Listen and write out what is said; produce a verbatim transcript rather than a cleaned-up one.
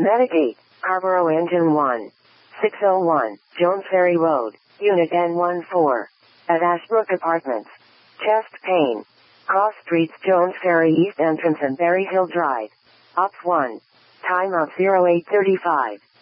Medigate, Carrboro Engine one. six oh one, Jones Ferry Road, Unit N fourteen. At Ashbrook Apartments. Chest pain. Cross Streets, Jones Ferry East Entrance and Berry Hill Drive. Op one. Time of oh eight thirty-five.